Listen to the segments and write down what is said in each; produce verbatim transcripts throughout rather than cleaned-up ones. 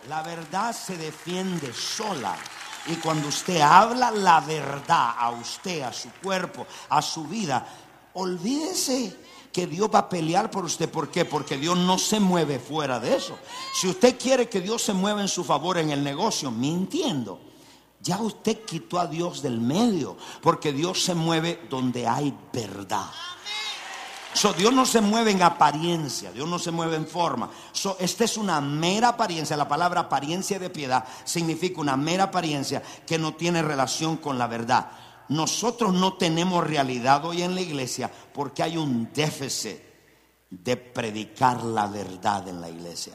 La verdad se defiende sola. Y cuando usted habla la verdad a usted, a su cuerpo, a su vida, olvídese que Dios va a pelear por usted. ¿Por qué? Porque Dios no se mueve fuera de eso. Si usted quiere que Dios se mueva en su favor en el negocio, mintiendo, ya usted quitó a Dios del medio. Porque Dios se mueve donde hay verdad. So, Dios no se mueve en apariencia, Dios no se mueve en forma. So, esta es una mera apariencia. La palabra apariencia de piedad significa una mera apariencia que no tiene relación con la verdad. Nosotros no tenemos realidad hoy en la iglesia porque hay un déficit de predicar la verdad en la iglesia.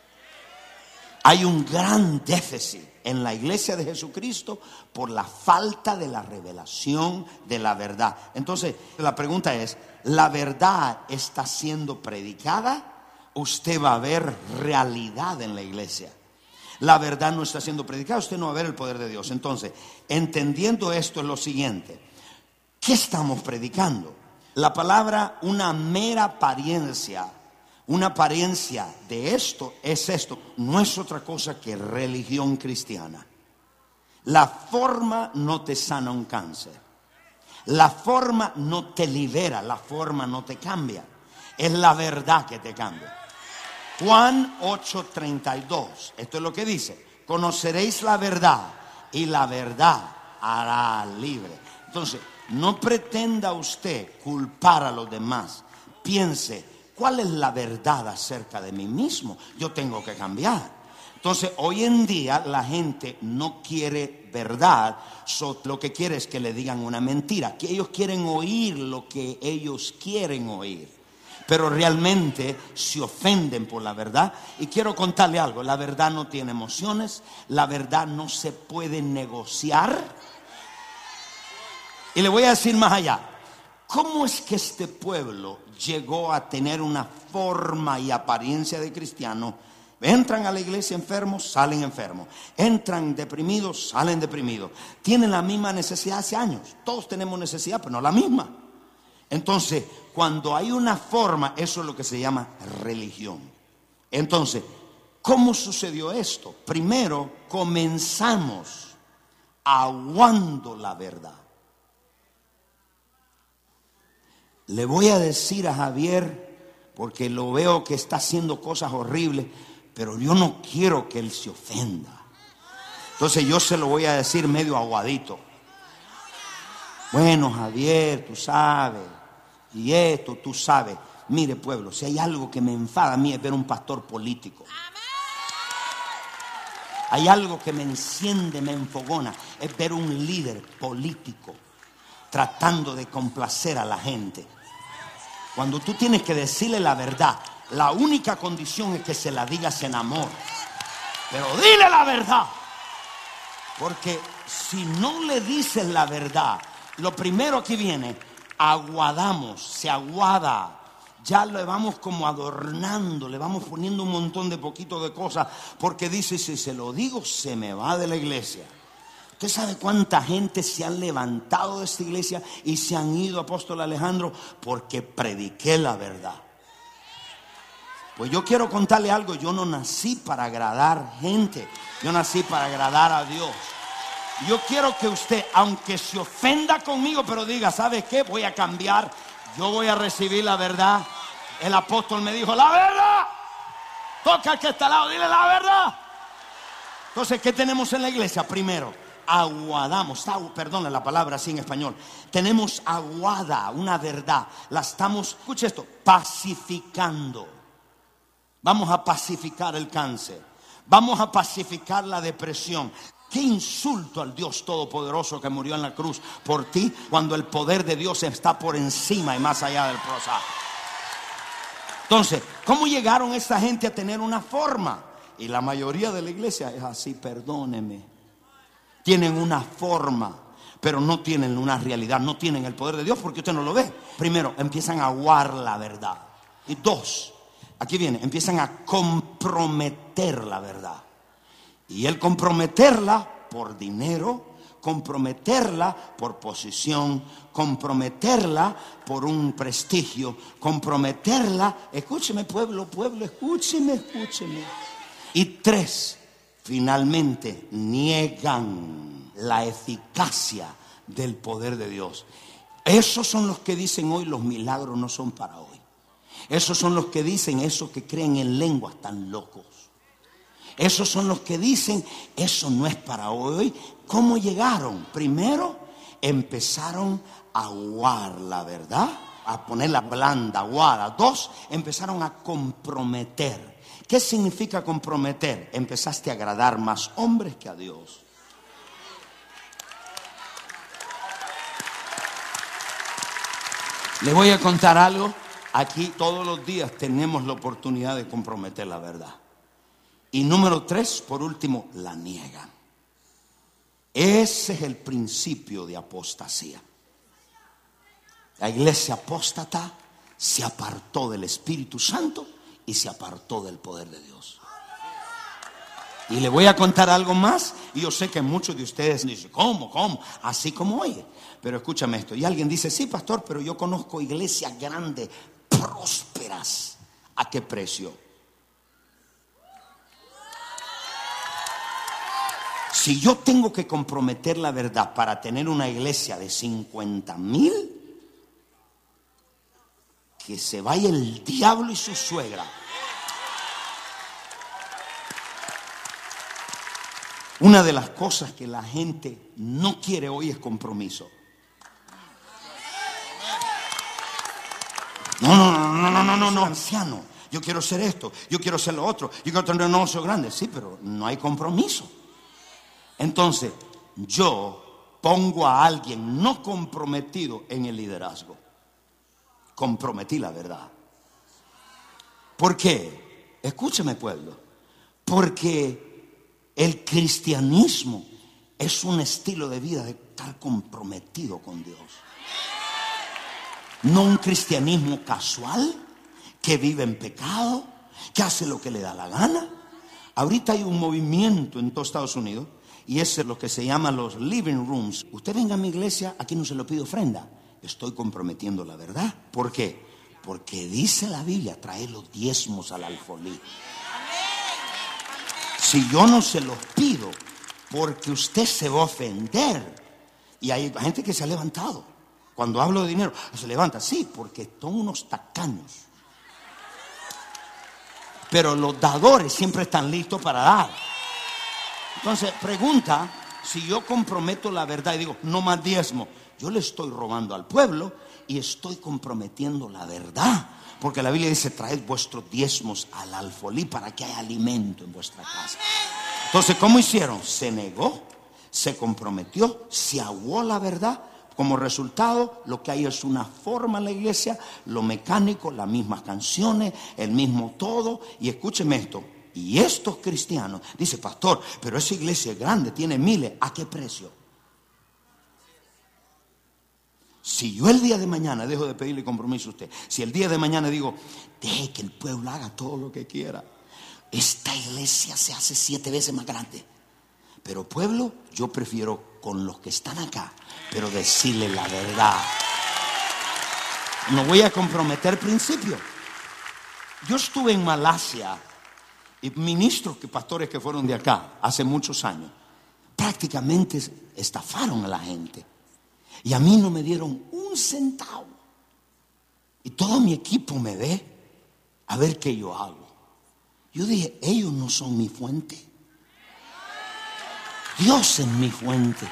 Hay un gran déficit en la iglesia de Jesucristo por la falta de la revelación de la verdad. Entonces, la pregunta es, ¿la verdad está siendo predicada? Usted va a ver realidad en la iglesia. La verdad no está siendo predicada, usted no va a ver el poder de Dios. Entonces, entendiendo esto es lo siguiente. ¿Qué estamos predicando? La palabra una mera apariencia, una apariencia de esto es esto. No es otra cosa que religión cristiana. La forma no te sana un cáncer. La forma no te libera, la forma no te cambia. Es la verdad que te cambia. Juan ocho treinta y dos, esto es lo que dice: conoceréis la verdad y la verdad hará libre. Entonces, no pretenda usted culpar a los demás. Piense, ¿cuál es la verdad acerca de mí mismo? Yo tengo que cambiar. Entonces, hoy en día la gente no quiere verdad, so, lo que quiere es que le digan una mentira, que ellos quieren oír lo que ellos quieren oír, pero realmente se ofenden por la verdad. Y quiero contarle algo: la verdad no tiene emociones, la verdad no se puede negociar. Y le voy a decir más allá: ¿cómo es que este pueblo llegó a tener una forma y apariencia de cristiano? Entran a la iglesia enfermos, salen enfermos. Entran deprimidos, salen deprimidos. Tienen la misma necesidad hace años. Todos tenemos necesidad, pero no la misma. Entonces, cuando hay una forma, eso es lo que se llama religión. Entonces, ¿cómo sucedió esto? Primero, comenzamos aguando la verdad. Le voy a decir a Javier, porque lo veo que está haciendo cosas horribles, pero yo no quiero que él se ofenda. Entonces yo se lo voy a decir medio aguadito. Bueno, Javier, tú sabes, y esto, tú sabes. Mire, pueblo, si hay algo que me enfada a mí es ver un pastor político. Hay algo que me enciende, me enfogona, es ver un líder político tratando de complacer a la gente. Cuando tú tienes que decirle la verdad, la única condición es que se la digas en amor. Pero dile la verdad. Porque si no le dices la verdad, lo primero que viene, aguadamos, se aguada. Ya le vamos como adornando, le vamos poniendo un montón de poquito de cosas. Porque dice, si se lo digo, se me va de la iglesia. ¿Usted sabe cuánta gente se han levantado de esta iglesia y se han ido, apóstol Alejandro, porque prediqué la verdad? Pues yo quiero contarle algo. Yo no nací para agradar gente. Yo nací para agradar a Dios. Yo quiero que usted, aunque se ofenda conmigo, pero diga, ¿sabe qué? Voy a cambiar. Yo voy a recibir la verdad. El apóstol me dijo, la verdad. Toca al que está al lado, dile la verdad. Entonces, ¿qué tenemos en la iglesia? Primero, aguadamos, perdón la palabra así en español. Tenemos aguada, una verdad. La estamos, escuche esto, pacificando. Vamos a pacificar el cáncer. Vamos a pacificar la depresión. Qué insulto al Dios Todopoderoso que murió en la cruz por ti, cuando el poder de Dios está por encima y más allá del proceso. Entonces, ¿cómo llegaron esta gente a tener una forma? Y la mayoría de la iglesia es así, perdóneme. Tienen una forma, pero no tienen una realidad, no tienen el poder de Dios porque usted no lo ve. Primero, empiezan a aguar la verdad. Y dos, aquí viene, empiezan a comprometer la verdad. Y el comprometerla por dinero, comprometerla por posición, comprometerla por un prestigio, comprometerla, escúcheme pueblo, pueblo, escúcheme, escúcheme. Y tres, finalmente niegan la eficacia del poder de Dios. Esos son los que dicen hoy los milagros no son para hoy. Esos son los que dicen, esos que creen en lenguas tan locos. Esos son los que dicen, eso no es para hoy. ¿Cómo llegaron? Primero, empezaron a aguar la verdad, a ponerla blanda, aguada. Dos, empezaron a comprometer. ¿Qué significa comprometer? Empezaste a agradar más hombres que a Dios. Les voy a contar algo. Aquí todos los días tenemos la oportunidad de comprometer la verdad. Y número tres, por último, la niegan. Ese es el principio de apostasía. La iglesia apóstata se apartó del Espíritu Santo y se apartó del poder de Dios. Y le voy a contar algo más. Y yo sé que muchos de ustedes dicen, ¿cómo? ¿Cómo? Así como oye. Pero escúchame esto. Y alguien dice, sí, pastor, pero yo conozco iglesias grandes, prósperas. ¿A qué precio? Si yo tengo que comprometer la verdad para tener una iglesia de cincuenta mil, que se vaya el diablo y su suegra. Una de las cosas que la gente no quiere hoy es compromiso. No, no, no, no, no, no, no, no, anciano. Yo quiero hacer esto, yo quiero hacer lo otro, yo quiero tener un negocio grande. Sí, pero no hay compromiso. Entonces, yo pongo a alguien no comprometido en el liderazgo. Comprometí la verdad. ¿Por qué? Escúchame, pueblo. Porque el cristianismo es un estilo de vida de estar comprometido con Dios. No un cristianismo casual que vive en pecado, que hace lo que le da la gana. Ahorita hay un movimiento en todo Estados Unidos y es lo que se llama los living rooms. Usted venga a mi iglesia, aquí no se le pide ofrenda. Estoy comprometiendo la verdad. ¿Por qué? Porque dice la Biblia, trae los diezmos al alfolí. Si yo no se los pido, porque usted se va a ofender. Y hay gente que se ha levantado. Cuando hablo de dinero, se levanta. Sí, porque son unos tacaños. Pero los dadores siempre están listos para dar. Entonces, pregunta, si yo comprometo la verdad y digo, no más diezmo, yo le estoy robando al pueblo y estoy comprometiendo la verdad. Porque la Biblia dice, traed vuestros diezmos al alfolí para que haya alimento en vuestra casa. Entonces, ¿cómo hicieron? Se negó, se comprometió, se aguó la verdad. Como resultado, lo que hay es una forma en la iglesia, lo mecánico, las mismas canciones, el mismo todo. Y escúcheme esto, y estos cristianos, dice, pastor, pero esa iglesia es grande, tiene miles, ¿a qué precio? Si yo el día de mañana dejo de pedirle compromiso a usted, si el día de mañana digo, deje que el pueblo haga todo lo que quiera, esta iglesia se hace siete veces más grande. Pero pueblo, yo prefiero con los que están acá, pero decirle la verdad. No voy a comprometer principios. Yo estuve en Malasia y ministros, que pastores que fueron de acá hace muchos años, prácticamente estafaron a la gente. Y a mí no me dieron un centavo. Y todo mi equipo me ve a ver qué yo hago. Yo dije, ellos no son mi fuente. Dios es mi fuente.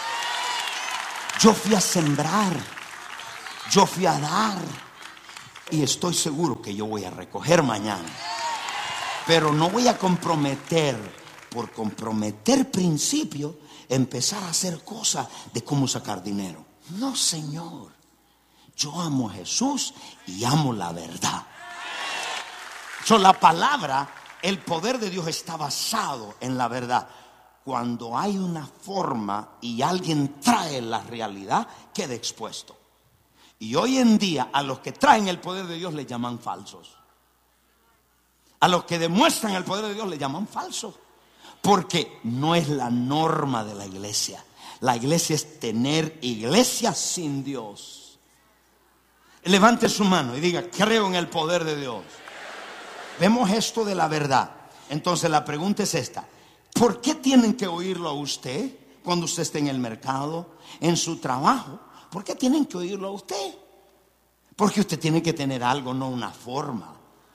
Yo fui a sembrar, yo fui a dar, y estoy seguro que yo voy a recoger mañana. Pero no voy a comprometer, por comprometer principios, empezar a hacer cosas de cómo sacar dinero. No, Señor. Yo amo a Jesús y amo la verdad. So, la palabra, el poder de Dios está basado en la verdad. Cuando hay una forma y alguien trae la realidad, queda expuesto. Y hoy en día a los que traen el poder de Dios le llaman falsos. A los que demuestran el poder de Dios le llaman falsos. Porque no es la norma de la iglesia. La iglesia es tener iglesia sin Dios. Levante su mano y diga, creo en el poder de Dios. Vemos esto de la verdad. Entonces la pregunta es esta. ¿Por qué tienen que oírlo a usted cuando usted esté en el mercado, en su trabajo? ¿Por qué tienen que oírlo a usted? Porque usted tiene que tener algo, no una forma.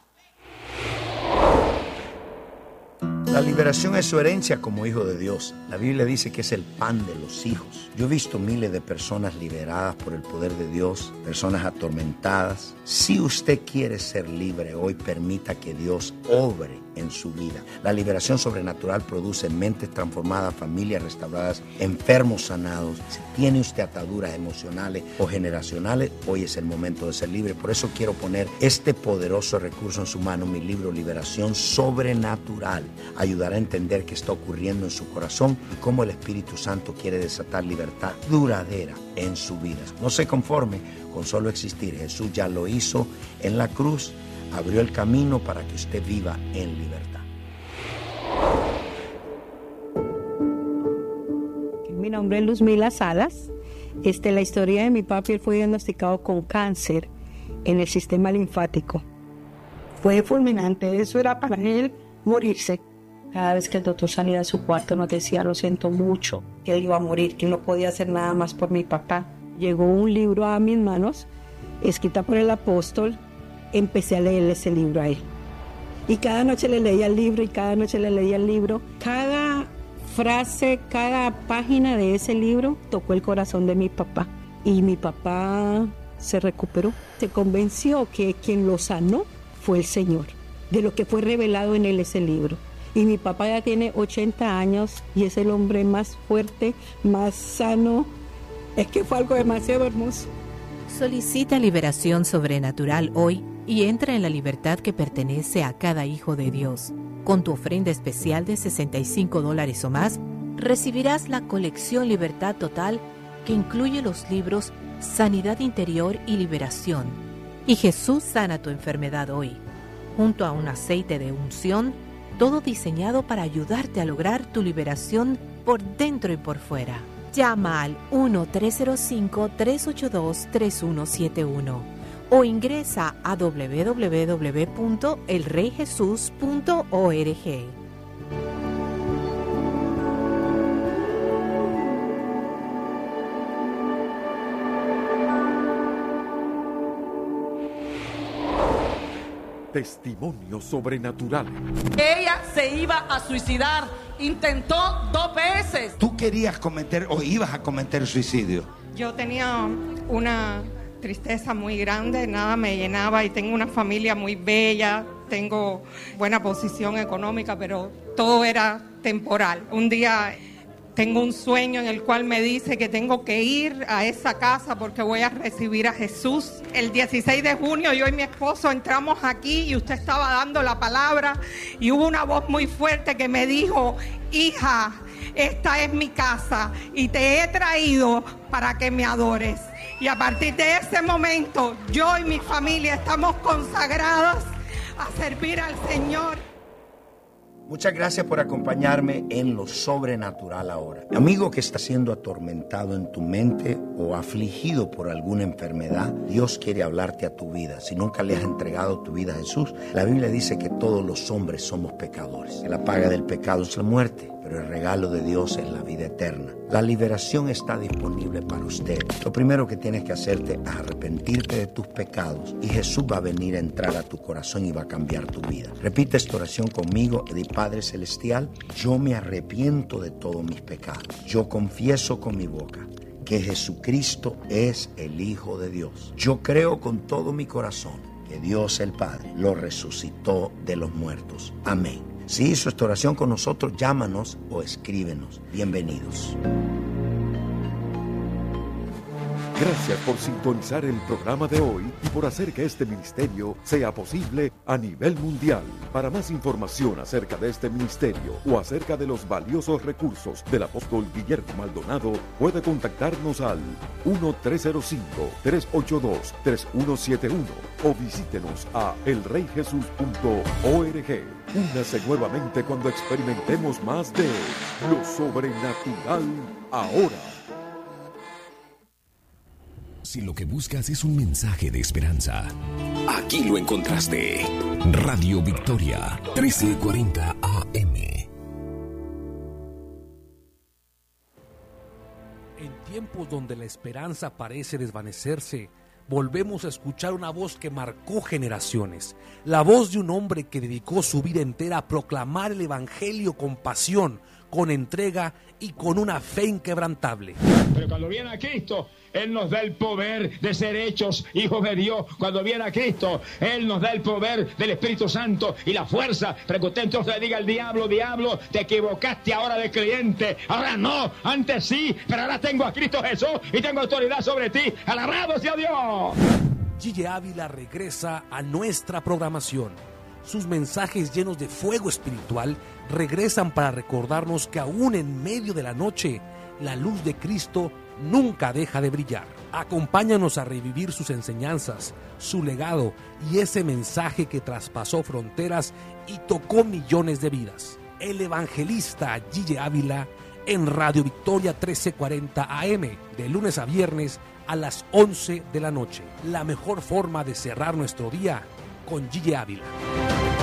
La liberación es su herencia como hijo de Dios. La Biblia dice que es el pan de los hijos. Yo he visto miles de personas liberadas por el poder de Dios, personas atormentadas. Si usted quiere ser libre hoy, permita que Dios obre en su vida. La liberación sobrenatural produce mentes transformadas, familias restauradas, enfermos sanados. Si tiene usted ataduras emocionales o generacionales, hoy es el momento de ser libre. Por eso quiero poner este poderoso recurso en su mano, mi libro Liberación Sobrenatural. Ayudará a entender qué está ocurriendo en su corazón y cómo el Espíritu Santo quiere desatar libertad duradera en su vida. No se conforme con solo existir. Jesús ya lo hizo en la cruz. Abrió el camino para que usted viva en libertad. Mi nombre es Luzmila Salas. Este, la historia de mi papi, él fue diagnosticado con cáncer en el sistema linfático. Fue fulminante, eso era para él morirse. Cada vez que el doctor salía de su cuarto nos decía, lo siento mucho, que él iba a morir, que no podía hacer nada más por mi papá. Llegó un libro a mis manos, escrita por el apóstol. Empecé a leer ese libro a él. Y cada noche le leía el libro y cada noche le leía el libro. Cada frase, cada página de ese libro tocó el corazón de mi papá. Y mi papá se recuperó. Se convenció que quien lo sanó fue el Señor, de lo que fue revelado en él ese libro. Y mi papá ya tiene ochenta años y es el hombre más fuerte, más sano. Es que fue algo demasiado hermoso. Solicita liberación sobrenatural hoy y entra en la libertad que pertenece a cada hijo de Dios. Con tu ofrenda especial de sesenta y cinco dólares o más, recibirás la colección Libertad Total, que incluye los libros Sanidad Interior y Liberación y Jesús sana tu enfermedad hoy, junto a un aceite de unción, todo diseñado para ayudarte a lograr tu liberación por dentro y por fuera. Llama al uno tres cero cinco, tres ocho dos, tres uno siete uno o ingresa a doble u doble u doble u punto el rey jesús punto org. Testimonios sobrenaturales. Ella se iba a suicidar, intentó dos veces. ¿Tú querías cometer o ibas a cometer suicidio? Yo tenía una tristeza muy grande, nada me llenaba y tengo una familia muy bella, tengo buena posición económica, pero todo era temporal. Un día tengo un sueño en el cual me dice que tengo que ir a esa casa porque voy a recibir a Jesús. El dieciséis de junio yo y mi esposo entramos aquí y usted estaba dando la palabra y hubo una voz muy fuerte que me dijo, hija, esta es mi casa y te he traído para que me adores. Y a partir de ese momento yo y mi familia estamos consagrados a servir al Señor. Muchas gracias por acompañarme en lo sobrenatural ahora. Amigo que está siendo atormentado en tu mente o afligido por alguna enfermedad, Dios quiere hablarte a tu vida. Si nunca le has entregado tu vida a Jesús, la Biblia dice que todos los hombres somos pecadores. La paga del pecado es la muerte, pero el regalo de Dios es la vida eterna. La liberación está disponible para usted. Lo primero que tienes que hacerte es arrepentirte de tus pecados y Jesús va a venir a entrar a tu corazón y va a cambiar tu vida. Repite esta oración conmigo. Di, Padre Celestial, yo me arrepiento de todos mis pecados. Yo confieso con mi boca que Jesucristo es el Hijo de Dios. Yo creo con todo mi corazón que Dios el Padre lo resucitó de los muertos. Amén. Si hizo esta oración con nosotros, llámanos o escríbenos. Bienvenidos. Gracias por sintonizar el programa de hoy y por hacer que este ministerio sea posible a nivel mundial. Para más información acerca de este ministerio o acerca de los valiosos recursos del apóstol Guillermo Maldonado, puede contactarnos al uno tres cero cinco, tres ocho dos, tres uno siete uno o visítenos a el rey jesús punto org. Únase nuevamente cuando experimentemos más de lo sobrenatural ahora. Si lo que buscas es un mensaje de esperanza, aquí lo encontraste. Radio Victoria, trece cuarenta A M. tiempos donde la esperanza parece desvanecerse, volvemos a escuchar una voz que marcó generaciones, la voz de un hombre que dedicó su vida entera a proclamar el evangelio con pasión, con entrega y con una fe inquebrantable. Pero cuando viene a Cristo, Él nos da el poder de ser hechos hijos de Dios. Cuando viene a Cristo, Él nos da el poder del Espíritu Santo y la fuerza para que usted entonces le diga al diablo: diablo, te equivocaste ahora de creyente, ahora no, antes sí, pero ahora tengo a Cristo Jesús y tengo autoridad sobre ti. Alabado sea Dios. Gille Ávila regresa a nuestra programación. Sus mensajes llenos de fuego espiritual regresan para recordarnos que aún en medio de la noche, la luz de Cristo nunca deja de brillar. Acompáñanos a revivir sus enseñanzas, su legado y ese mensaje que traspasó fronteras y tocó millones de vidas. El evangelista Gille Ávila en Radio Victoria trece cuarenta A M, de lunes a viernes a las once de la noche. La mejor forma de cerrar nuestro día con Gille Ávila.